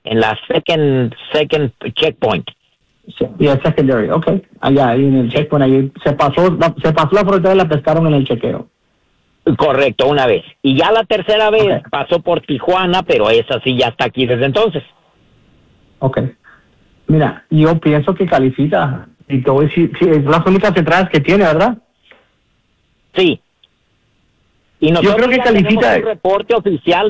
en la second checkpoint. Y el secondary, okay. Allá, ahí en el checkpoint, ahí se pasó la frontera y la pescaron en el chequeo. Correcto, una vez. Y ya la tercera vez Okay. pasó por Tijuana, pero esa sí ya está aquí desde entonces. Okay. Mira, yo pienso que califica. Y te voy a decir, sí, es las únicas entradas que tiene, ¿verdad? Sí. Y nosotros creo que ya califica. tenemos un reporte oficial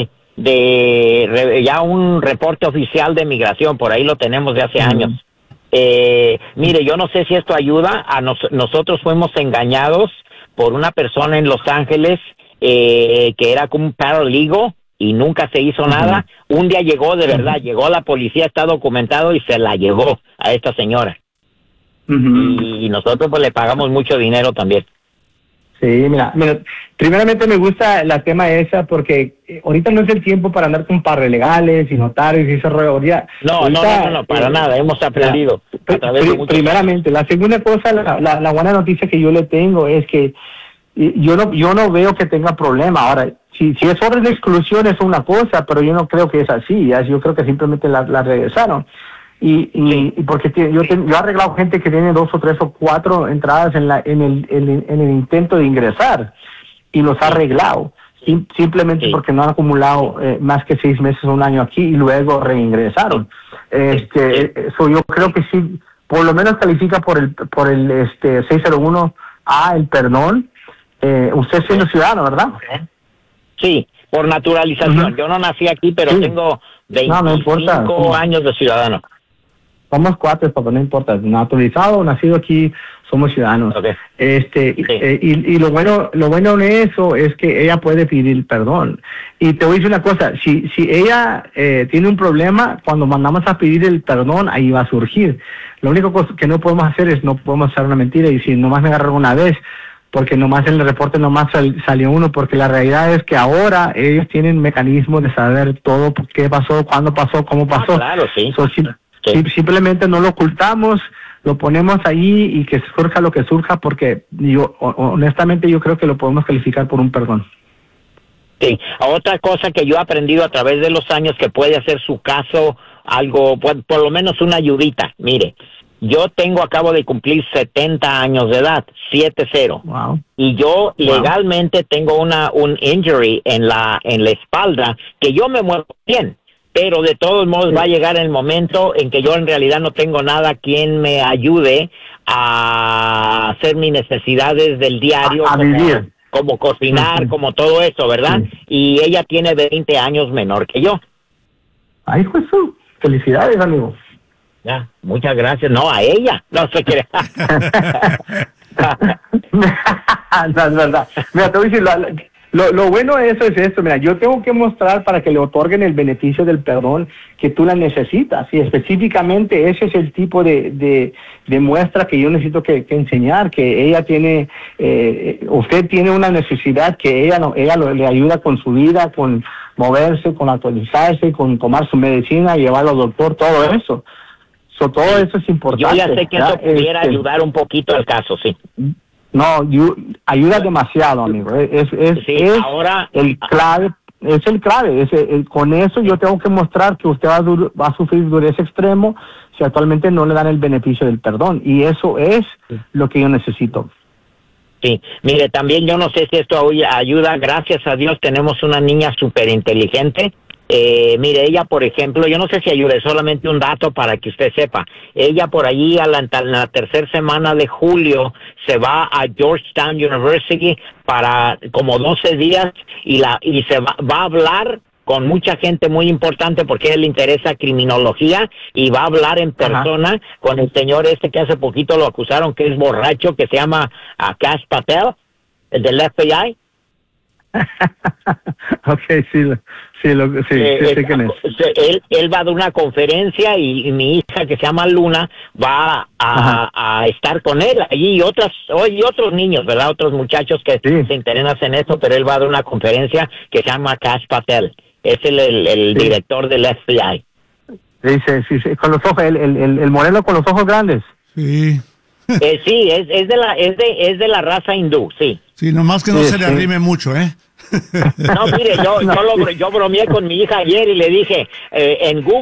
ya un reporte oficial de migración, por ahí lo tenemos de hace años. Mire, yo no sé si esto ayuda. Nosotros fuimos engañados por una persona en Los Ángeles que era como un paralegal y nunca se hizo nada. Un día llegó, de verdad, llegó la policía, está documentado y se la llevó a esta señora. Y nosotros pues le pagamos mucho dinero también. Sí, mira, primeramente me gusta la tema esa porque ahorita no es el tiempo para andar con parlegales y notarios y ese rollo. No, para nada, hemos aprendido a través de muchos primeramente, la segunda cosa, la buena noticia que yo le tengo es que yo no veo que tenga problema. Ahora, si es orden de exclusión es una cosa, pero yo no creo que es así. Yo creo que simplemente la regresaron. Y porque yo he arreglado gente que tiene 2 o 3 o 4 entradas en el intento de ingresar y los ha arreglado simplemente porque no han acumulado más que 6 meses o un año aquí y luego reingresaron. Yo creo que sí, por lo menos califica por el 601A el perdón. Usted siendo ciudadano, ¿verdad? Sí, por naturalización. Yo no nací aquí, pero tengo 25 años de ciudadano. Somos 4, papá, no importa, naturalizado o nacido aquí, somos ciudadanos. Okay. Y lo bueno de eso es que ella puede pedir perdón. Y te voy a decir una cosa, si ella tiene un problema, cuando mandamos a pedir el perdón, ahí va a surgir. Lo único que no podemos hacer es, no podemos hacer una mentira y decir, nomás me agarraron una vez, porque nomás en el reporte nomás salió uno, porque la realidad es que ahora ellos tienen mecanismos de saber todo, qué pasó, cuándo pasó, cómo pasó. Claro, sí. Simplemente no lo ocultamos, lo ponemos ahí y que surja lo que surja, porque honestamente yo creo que lo podemos calificar por un perdón. Sí, otra cosa que yo he aprendido a través de los años que puede hacer su caso algo, por lo menos una ayudita. Mire, yo acabo de cumplir 70 años de edad, 70. Wow. Y yo legalmente tengo un injury en la espalda que yo me muevo bien. Pero de todos modos va a llegar el momento en que yo en realidad no tengo nada quien me ayude a hacer mis necesidades del diario, como cocinar, como todo eso, ¿verdad? Sí. Y ella tiene 20 años menor que yo. Ay, Jesús, felicidades, amigo. Ya, muchas gracias. No, a ella, no se quiere. No, es verdad. Mira, te voy a decir, lo bueno de eso es esto, mira, yo tengo que mostrar para que le otorguen el beneficio del perdón que tú la necesitas, y específicamente ese es el tipo de muestra que yo necesito que enseñar, que ella tiene, usted tiene una necesidad que ella le ayuda con su vida, con moverse, con actualizarse, con tomar su medicina, llevarlo al doctor, todo eso. Todo eso es importante. Yo ya sé que eso pudiera ayudar un poquito al caso, sí. No, ayuda demasiado, amigo. Ahora el clave. Es el clave. Con eso yo tengo que mostrar que usted va a sufrir dureza extremo si actualmente no le dan el beneficio del perdón. Y eso es lo que yo necesito. Sí, mire, también yo no sé si esto ayuda. Gracias a Dios tenemos una niña súper inteligente. Mire, ella, por ejemplo, yo no sé si ayude, solamente un dato para que usted sepa. Ella por allí en la tercera semana de julio se va a Georgetown University para como 12 días y se va a hablar con mucha gente muy importante porque a él le interesa criminología y va a hablar en persona con el señor que hace poquito lo acusaron que es borracho, que se llama Akash Patel, el del FBI. Okay, sí, sé quién es. Él va a dar una conferencia y mi hija que se llama Luna va a estar con él allí y otros niños, ¿verdad? Otros muchachos que se interesan en eso, pero él va a dar una conferencia que se llama Akash Patel. Es el director del FBI. Sí, con los ojos, el moreno con los ojos grandes. Sí. Sí, es de la raza hindú, sí. Sí, nomás que no se le arrime mucho, ¿eh? No, mire, yo bromeé con mi hija ayer y le dije, en Google